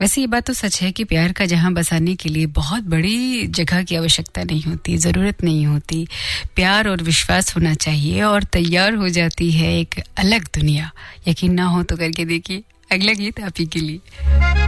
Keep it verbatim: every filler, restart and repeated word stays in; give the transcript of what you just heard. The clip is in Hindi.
वैसे ये बात तो सच है कि प्यार का जहां बसाने के लिए बहुत बड़ी जगह की आवश्यकता नहीं होती, ज़रूरत नहीं होती। प्यार और विश्वास होना चाहिए और तैयार हो जाती है एक अलग दुनिया। यकीन ना हो तो करके देखिए। अगला गीत आप ही के लिए।